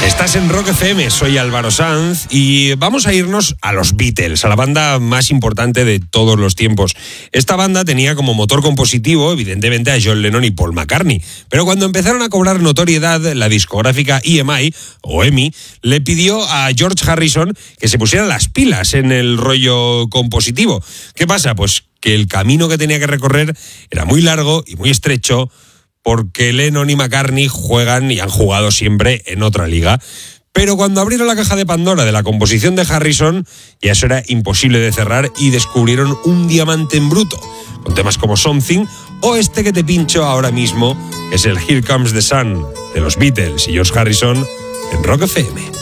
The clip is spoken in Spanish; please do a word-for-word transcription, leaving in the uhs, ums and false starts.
Estás en Rock F M, soy Álvaro Sanz y vamos a irnos a los Beatles, a la banda más importante de todos los tiempos. Esta banda tenía como motor compositivo, evidentemente, a John Lennon y Paul McCartney, pero cuando empezaron a cobrar notoriedad, la discográfica E M I, o E M I, le pidió a George Harrison que se pusiera las pilas en el rollo compositivo. ¿Qué pasa? Pues que el camino que tenía que recorrer era muy largo y muy estrecho, porque Lennon y McCartney juegan y han jugado siempre en otra liga. Pero cuando abrieron la caja de Pandora de la composición de Harrison, ya eso era imposible de cerrar y descubrieron un diamante en bruto, con temas como Something o este que te pincho ahora mismo, que es el Here Comes the Sun, de los Beatles y George Harrison en Rock F M.